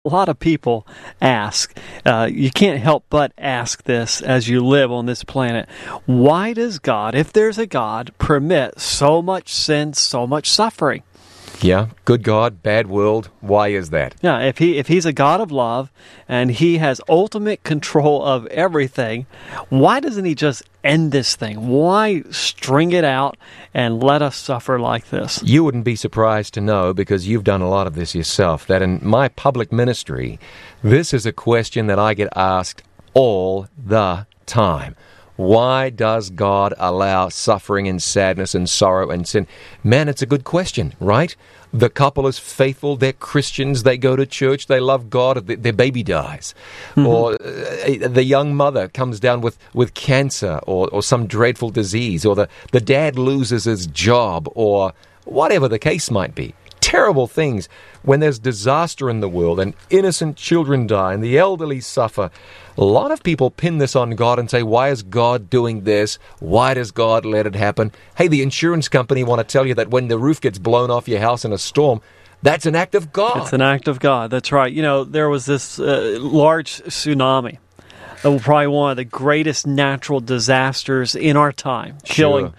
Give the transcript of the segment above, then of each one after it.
A lot of people ask, you can't help but ask this as you live on this planet. Why does God, if there's a God, permit so much sin, so much suffering? Yeah, good God, bad world. Why is that? Yeah, if he's a God of love and he has ultimate control of everything, why doesn't he just end this thing? Why string it out and let us suffer like this? You wouldn't be surprised to know, because you've done a lot of this yourself, that in my public ministry, this is a question that I get asked all the time. Why does God allow suffering and sadness and sorrow and sin? Man, it's a good question, right? The couple is faithful, they're Christians, they go to church, they love God, their baby dies. Mm-hmm. Or the young mother comes down with cancer or some dreadful disease, or the dad loses his job, or whatever the case might be. Terrible things. When there's disaster in the world and innocent children die and the elderly suffer, a lot of people pin this on God and say, why is God doing this? Why does God let it happen? Hey, the insurance company want to tell you that when the roof gets blown off your house in a storm, that's an act of God. It's an act of God. That's right. You know, there was this large tsunami. Probably one of the greatest natural disasters in our time, killing,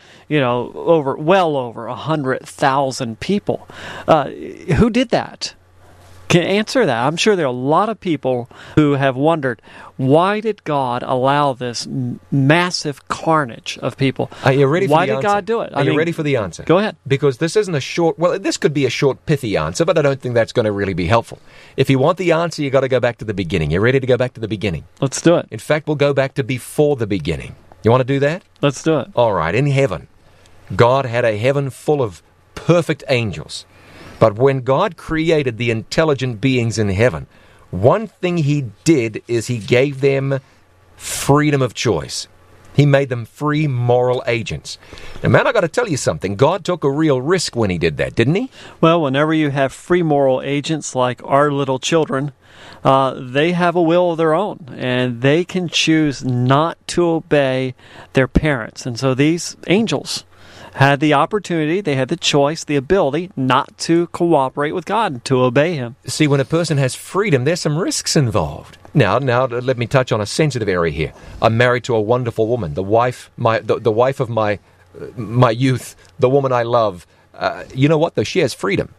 well over 100,000 people. Who did that? Can answer that. I'm sure there are a lot of people who have wondered, why did God allow this massive carnage of people? Are you ready for why the did answer? God do it? Are you ready for the answer? Go ahead. Because this isn't a short, this could be a short, pithy answer, but I don't think that's going to really be helpful. If you want the answer, you've got to go back to the beginning. You ready to go back to the beginning? Let's do it. In fact, we'll go back to before the beginning. You want to do that? Let's do it. All right. In heaven, God had a heaven full of perfect angels. But when God created the intelligent beings in heaven, one thing he did is he gave them freedom of choice. He made them free moral agents. Now, man, I got to tell you something. God took a real risk when he did that, didn't he? Well, whenever you have free moral agents like our little children, they have a will of their own, and they can choose not to obey their parents. And so these angels had the opportunity, they had the choice, the ability not to cooperate with God, to obey him. See, when a person has freedom, there's some risks involved. Now, let me touch on a sensitive area here. I'm married to a wonderful woman, the wife of my youth, the woman I love. You know what, though? She has freedom.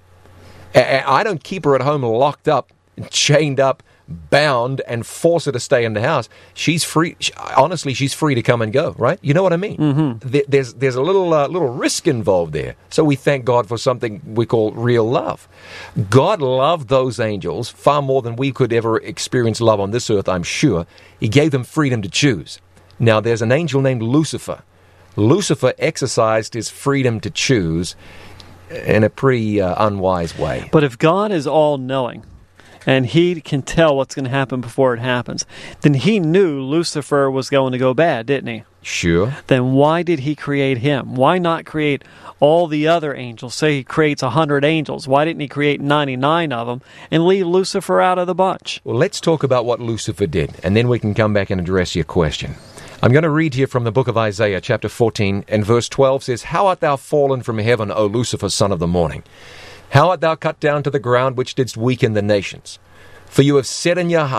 I don't keep her at home locked up, chained up, bound, and force her to stay in the house. She's free. Honestly, she's free to come and go, right? You know what I mean? Mm-hmm. There's a little risk involved there. So we thank God for something we call real love. God loved those angels far more than we could ever experience love on this earth, I'm sure. He gave them freedom to choose. Now, there's an angel named Lucifer. Lucifer exercised his freedom to choose in a pretty unwise way. But if God is all-knowing, and he can tell what's going to happen before it happens, then he knew Lucifer was going to go bad, didn't he? Sure. Then why did he create him? Why not create all the other angels? Say he creates 100 angels. Why didn't he create 99 of them and leave Lucifer out of the bunch? Well, let's talk about what Lucifer did, and then we can come back and address your question. I'm going to read here from the book of Isaiah, chapter 14, and verse 12 says, "How art thou fallen from heaven, O Lucifer, son of the morning? How art thou cut down to the ground, which didst weaken the nations? For you have said in your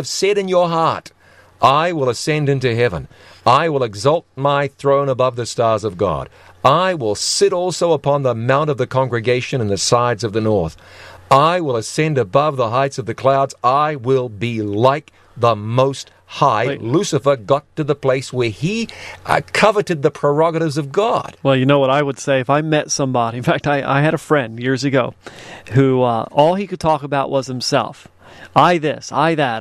heart, I will ascend into heaven. I will exalt my throne above the stars of God. I will sit also upon the mount of the congregation in the sides of the north. I will ascend above the heights of the clouds. I will be like the Most High." Wait. Lucifer got to the place where he coveted the prerogatives of God. Well, you know what I would say if I met somebody. In fact, I had a friend years ago who all he could talk about was himself. I this, I that,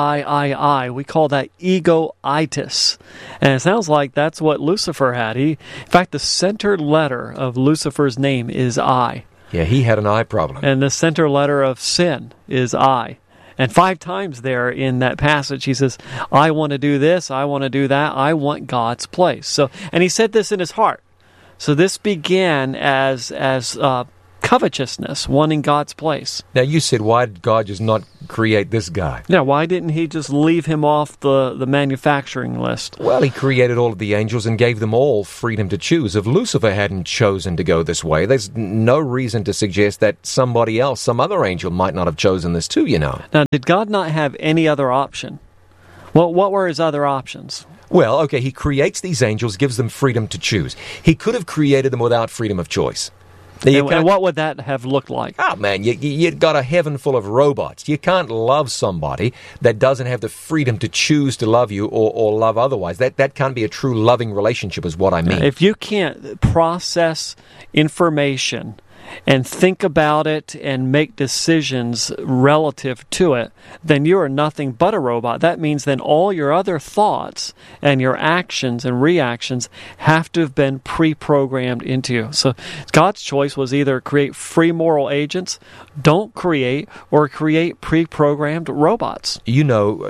I. We call that ego-itis. And it sounds like that's what Lucifer had. In fact, the center letter of Lucifer's name is I. Yeah, he had an eye problem. And the center letter of sin is I. And 5 times there in that passage, he says, I want to do this, I want to do that, I want God's place. And he said this in his heart. So this began as kind covetousness, wanting God's place. Now, you said, why did God just not create this guy? Yeah, why didn't he just leave him off the manufacturing list? Well, he created all of the angels and gave them all freedom to choose. If Lucifer hadn't chosen to go this way, there's no reason to suggest that somebody else, some other angel, might not have chosen this too, you know. Now, did God not have any other option? Well, what were his other options? Well, okay, he creates these angels, gives them freedom to choose. He could have created them without freedom of choice. And what would that have looked like? Oh, man, you've got a heaven full of robots. You can't love somebody that doesn't have the freedom to choose to love you or love otherwise. That can't be a true loving relationship is what I mean. If you can't process information and think about it and make decisions relative to it, then you are nothing but a robot. That means then all your other thoughts and your actions and reactions have to have been pre-programmed into you. So God's choice was either create free moral agents, don't create, or create pre-programmed robots. You know,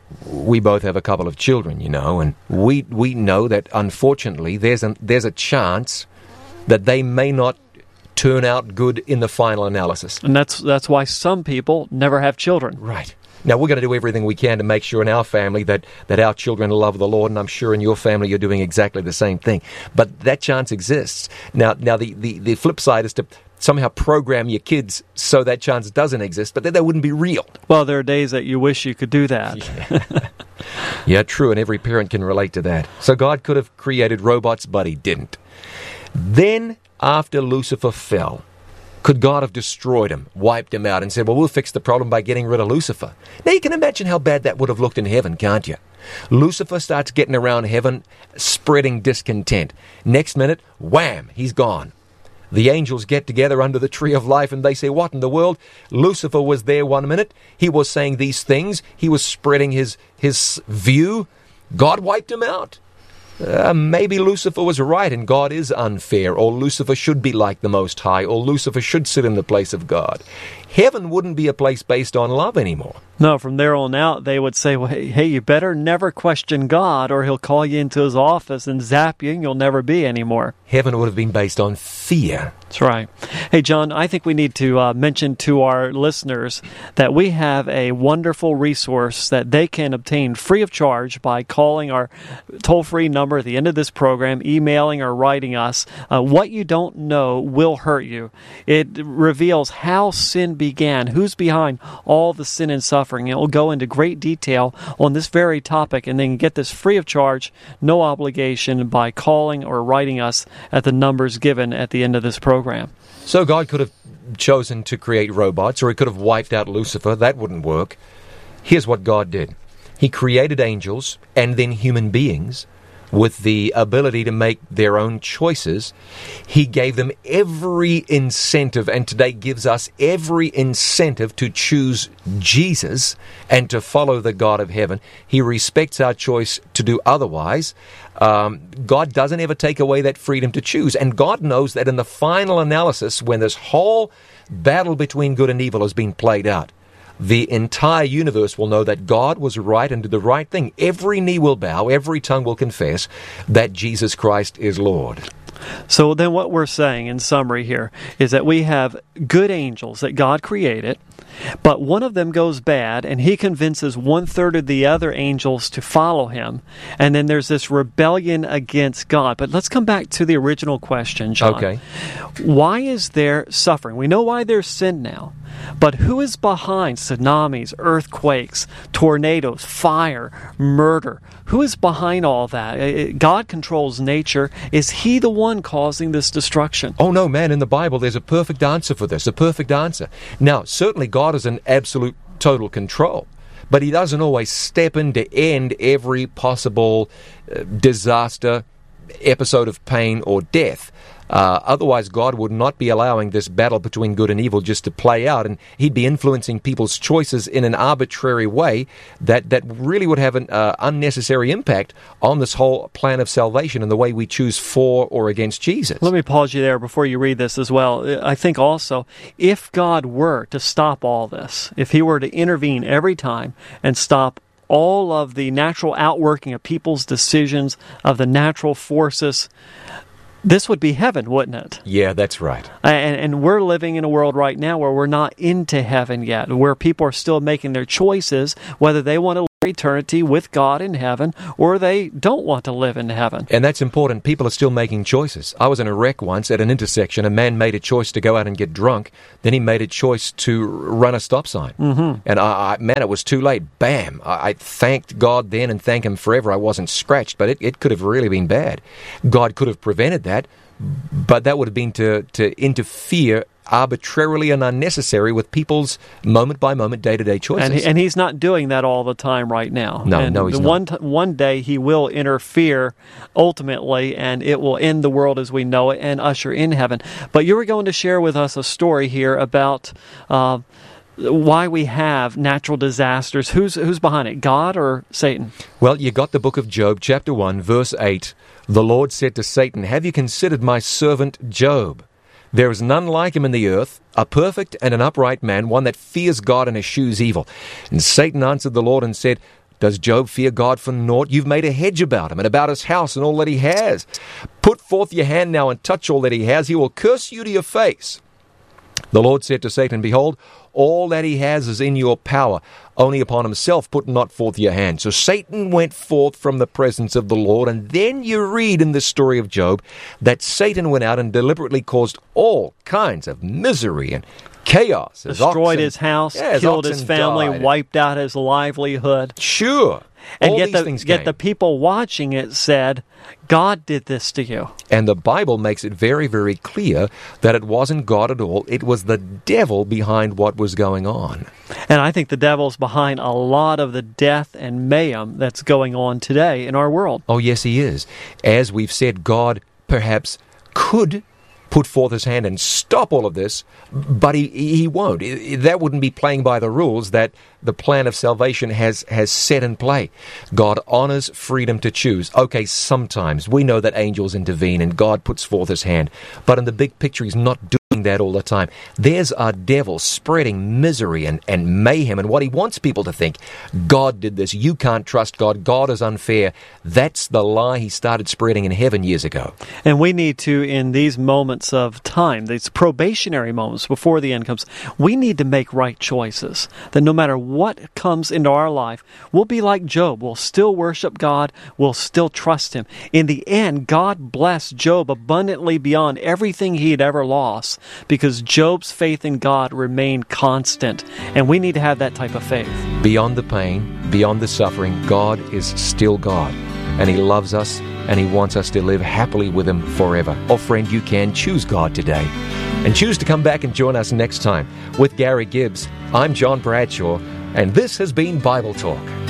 we both have a couple of children, you know, and we know that unfortunately there's a chance that they may not turn out good in the final analysis. And that's why some people never have children. Right. Now, we're going to do everything we can to make sure in our family that our children love the Lord, and I'm sure in your family you're doing exactly the same thing. But that chance exists. Now the flip side is to somehow program your kids so that chance doesn't exist, but then that wouldn't be real. Well, there are days that you wish you could do that. Yeah, true, and every parent can relate to that. So God could have created robots, but he didn't. Then, after Lucifer fell, could God have destroyed him, wiped him out, and said, well, we'll fix the problem by getting rid of Lucifer? Now, you can imagine how bad that would have looked in heaven, can't you? Lucifer starts getting around heaven, spreading discontent. Next minute, wham, he's gone. The angels get together under the tree of life and they say, what in the world? Lucifer was there 1 minute. He was saying these things. He was spreading his view. God wiped him out. Maybe Lucifer was right and God is unfair, or Lucifer should be like the Most High, or Lucifer should sit in the place of God. Heaven wouldn't be a place based on love anymore. No, from there on out, they would say, well, hey, you better never question God or he'll call you into his office and zap you and you'll never be anymore. Heaven would have been based on fear. That's right. Hey, John, I think we need to mention to our listeners that we have a wonderful resource that they can obtain free of charge by calling our toll-free number at the end of this program, emailing or writing us. What you don't know will hurt you. It reveals how sin began, who's behind all the sin and suffering. It will go into great detail on this very topic, and then get this free of charge, no obligation, by calling or writing us at the numbers given at the end of this program. So God could have chosen to create robots, or he could have wiped out Lucifer. That wouldn't work. Here's what God did. He created angels and then human beings with the ability to make their own choices. He gave them every incentive, and today gives us every incentive to choose Jesus and to follow the God of heaven. He respects our choice to do otherwise. God doesn't ever take away that freedom to choose. And God knows that in the final analysis, when this whole battle between good and evil has been played out, the entire universe will know that God was right and did the right thing. Every knee will bow, every tongue will confess that Jesus Christ is Lord. So then what we're saying in summary here is that we have good angels that God created, but one of them goes bad, and he convinces 1/3 of the other angels to follow him. And then there's this rebellion against God. But let's come back to the original question, John. Okay. Why is there suffering? We know why there's sin now. But who is behind tsunamis, earthquakes, tornadoes, fire, murder? Who is behind all that? God controls nature. Is he the one causing this destruction? Oh, no, man. In the Bible, there's a perfect answer for this, a perfect answer. Now, certainly God is in absolute total control, but he doesn't always step in to end every possible disaster, episode of pain or death. Otherwise, God would not be allowing this battle between good and evil just to play out, and he'd be influencing people's choices in an arbitrary way that really would have an unnecessary impact on this whole plan of salvation and the way we choose for or against Jesus. Let me pause you there before you read this as well. I think also, if God were to stop all this, if he were to intervene every time and stop all of the natural outworking of people's decisions, of the natural forces, This would be heaven, wouldn't it? Yeah, that's right. And we're living in a world right now where we're not into heaven yet, where people are still making their choices, whether they want to live eternity with God in heaven or they don't want to live in heaven. And that's important. People are still making choices. I was in a wreck once at an intersection. A man made a choice to go out and get drunk. Then he made a choice to run a stop sign. Mm-hmm. And man, it was too late. Bam! I thanked God then and thank Him forever. I wasn't scratched, but it could have really been bad. God could have prevented that, but that would have been to interfere arbitrarily and unnecessary with people's moment-by-moment, day-to-day choices. And He's not doing that all the time right now. No, He's not. One day He will interfere ultimately, and it will end the world as we know it and usher in heaven. But you were going to share with us a story here about why we have natural disasters. Who's behind it, God or Satan? Well, you got the book of Job, chapter 1, verse 8. The Lord said to Satan, "Have you considered my servant Job? There is none like him in the earth, a perfect and an upright man, one that fears God and eschews evil." And Satan answered the Lord and said, "Does Job fear God for naught? You've made a hedge about him and about his house and all that he has. Put forth your hand now and touch all that he has. He will curse you to your face." The Lord said to Satan, "Behold, all that he has is in your power. Only upon himself put not forth your hand." So Satan went forth from the presence of the Lord, and then you read in the story of Job that Satan went out and deliberately caused all kinds of misery and chaos. Destroyed his house, killed his family, wiped out his livelihood. Sure. And yet the people watching it said, God did this to you. And the Bible makes it very, very clear that it wasn't God at all. It was the devil behind what was going on. And I think the devil's behind a lot of the death and mayhem that's going on today in our world. Oh, yes, he is. As we've said, God perhaps could put forth his hand and stop all of this, but he won't. That wouldn't be playing by the rules that the plan of salvation has set in play. God honors freedom to choose. Okay, sometimes we know that angels intervene and God puts forth his hand, but in the big picture, he's not doing that all the time. There's a devil spreading misery and mayhem, and what he wants people to think, God did this, you can't trust God, God is unfair. That's the lie he started spreading in heaven years ago. And we need to, in these moments of time, these probationary moments before the end comes, we need to make right choices. That no matter what comes into our life, we'll be like Job. We'll still worship God. We'll still trust Him. In the end, God blessed Job abundantly beyond everything he had ever lost, because Job's faith in God remained constant. And we need to have that type of faith. Beyond the pain, beyond the suffering, God is still God. And He loves us, and He wants us to live happily with Him forever. Oh, friend, you can choose God today. And choose to come back and join us next time. With Gary Gibbs, I'm John Bradshaw, and this has been Bible Talk.